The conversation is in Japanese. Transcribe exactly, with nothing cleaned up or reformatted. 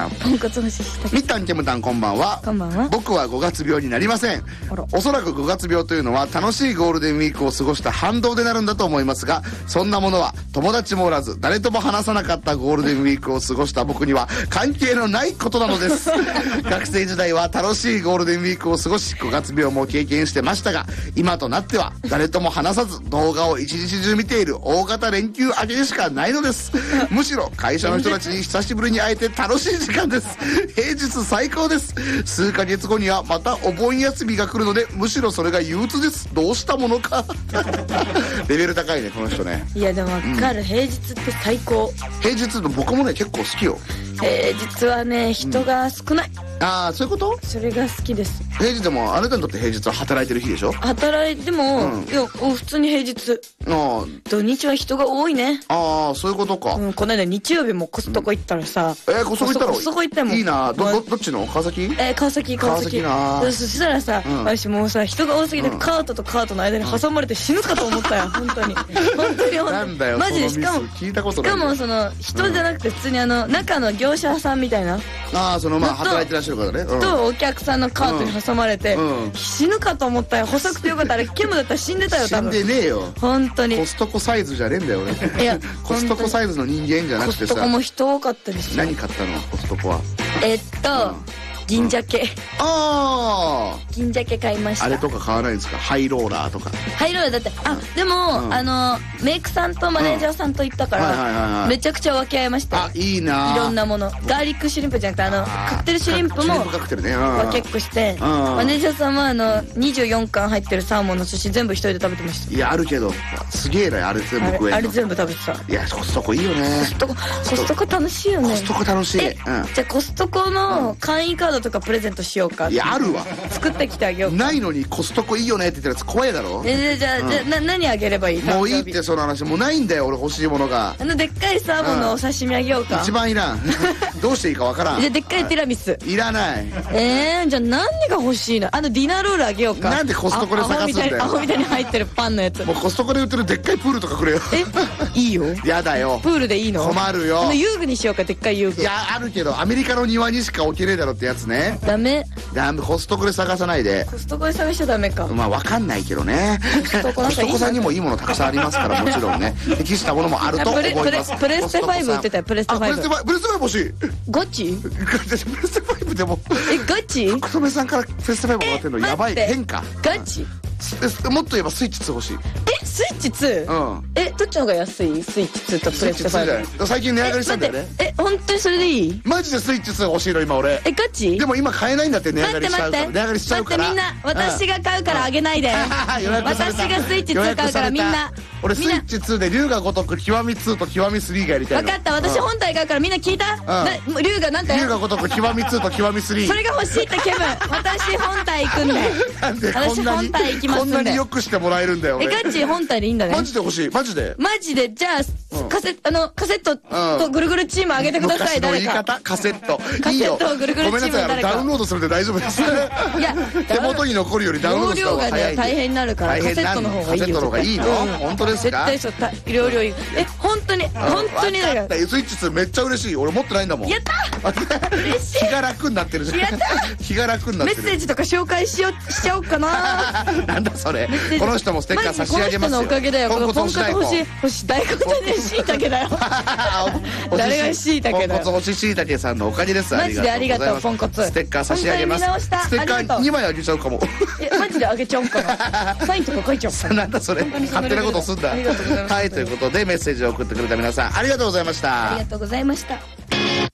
ん。 ポンコツ干ししたみったんけむたんこんばんは。 こんばんは。 僕はごがつ病になりません。おそらくごがつ病というのは楽しいゴールデンウィークを過ごした反動でなるんだと思いますが、そんなものは友達もおらず誰とも話さなかったゴールデンウィークを過ごした僕には関係のないことなのです。学生時代は楽しいゴールデンウィークを過ごしごがつ病も経験してましたが、今となっては誰とも話さず動画を一日中見ている大型連休明けでしかないのです。むしろ会社の人たちに久しぶりに会えて楽しい時間です。平日最高です。数ヶ月後にはまたお盆休みが来るので、むしろそれが憂鬱です。どうしたものか。レベル高いねこの人ね。 いやでも分かる、うん、平日って最高。 平日の僕もね結構好きよ。 平日はね人が少ない、 うん、ああそういうこと。それが好きです。 平日でもあなたにとって平日は働いてる日でしょ。 働いても、うん、いや普通に平日。あ土日は人が多いね。 ああそういうことか、うん、 この間日曜日もコストコ行ったらさ、 うん、えー、コストコ行ったらコストコ行ったもん。 いいな。ど、ど、どっちの川崎。 えー、川崎川崎な。 そしたらさ、うん、私もうさ人が多すぎて、うん、カートとカートの間に挟まれて死ぬかと思ったよ、うん、本当に本当に本当になんだよマジで。しかも聞いたことない。 しかもその人じゃなくて普通にあの中の業者さんみたいな、 ああそのまあ働いてらっしゃる方ね、うん、 とお客さんのカートに挟まれて、うんうん、死ぬかと思ったよ。細くてよかった。あれケムだったら死んでたよ多分。 死んでねえよ本当に。 コストコサイズじゃねえんだよ俺。いやコストコサイズの人間じゃなくてさ。 コストコも人多かったです。 何買ったのコストコは。 えっと、うん銀鮭、うん、 ああ銀鮭買いました。 あれとか買わないんですか。ハイローラーとか。 ハイローラーだって、あ、うん、でも、うん、あのメイクさんとマネージャーさんと行ったから、めちゃくちゃ分け合いました。 あ、いいな。 いろんなもの、ガーリックシュリンプじゃなくてあのカクテルシュリンプも分けっこして、マネージャーさんはあのにじゅうよんかん入ってるサーモンの寿司全部一人で食べてました。 いやあるけどすげえなあれ全部食えんの。 あれ全部食べてた。 いやコストコいいよね。 コストココストコ楽しいよね。 コストコ楽しい。 え、うん、じゃあコストコの会員カードとかプレゼントしようか。 いやあるわ。 作ってきてあげよう。 ないのにコストコいいよねって言ってるやつ怖いだろ。 えじゃあ、うん、じゃあな何あげればいい。 もういいってその話。もうないんだよ俺欲しいものが。 あのでっかいサーモンのお刺身あげようか。 一番いらん。どうしていいかわからん。 じゃあでっかいティラミスいらない。 えー、じゃあ何が欲しいの。あのディナーロールあげようか。 なんでコストコで探すんだよ。 アホみたいに入ってるパンのやつ。 もうコストコで売ってるでっかいプールとかくれよ。 えいいよ。 やだよ。 プールでいいの。 困るよ。 あの遊具にしようか。でっかい遊具。 いやあるけどアメリカの庭にしか置けねえだろってやつね。 ダメ。 ダメ。コストコで探さないで。 コストコで探しちゃダメか。 まあわかんないけどね。コストコさんにもいいものたくさんありますからもちろんね。適したものもあると思います。 プレステファイブ売ってたよ。プレステファイブ。 プレステファイブ欲しい。 ガチ？ プレステファイブでも。 えガチ？ 福留さんからプレステファイブもらってるのやばい。変化。 ガチ？ もっと言えばスイッチツー欲しい。 えスイッチツー？うん。えどっちの方が安い？スイッチツーとプレステファイブ。 最近値上がりしたんだよね。 え本当にそれでいい？ マジでスイッチツー欲しいの今俺。 えガチ？ でも今買えないんだって値上がりしちゃうから。値上がりしちゃうから。 待ってみんな私が買うからあげないで。私がスイッチツー買うからみんな。 俺スイッチツーで龍が如く極みツーと極みスリーがやりたいの。 分かった。私本体買うからみんな聞いた？龍がなんて？ 龍が如く極みツーと極みスリー。 それが欲しいってケブン。私本体行くんで。 なんで私本体行きますんで。 こんなによくしてもらえるんだよ。 えガチ本体でいいんだね。 マジで欲しい。マジで。 マジでじゃあカセあのカセットとぐるぐるチームあげてください。誰か。 昔の言い方カセット。 カセットぐるぐるチーム誰か。 ダウンロードするで大丈夫です。いや手元に残るよりダウンロードした方が早い。 大変になるからカセットの方がいいよ。 カセットの方がいいの？本当ですか？ 絶対そう容量いい。え本当に本当にだから。 スイッチツーめっちゃ嬉しい。俺持ってないんだもん。 やった嬉しい。 気が楽になってるじゃん。 やった気が楽になってる。 メッセージとか紹介しようしちゃおうかな。 なんだそれ。この人もステッカー差し上げますよ。 この人のおかげだよ。このポンコツ欲しい欲しい大根じゃねえしいたけだよ。誰がしいたけだよ。 ポンコツ欲しいしいたけさんのおかげです。 マジでありがとうポンコツ。 ステッカー差し上げます。ステッカーにまいあげちゃうかも。 えマジであげちゃおうかな。サインとか書いちゃおうかな。 なんだそれ。勝手なことすんだ。はいということでメッセージを送ってくれた皆さんありがとうございました。 ありがとうございました。